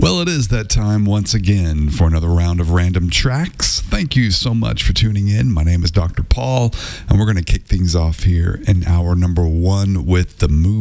Well, it is that time once again for another round of random tracks. Thank you so much for tuning in. My name is Dr. Paul, and we're going to kick things off here in hour number one with the movie.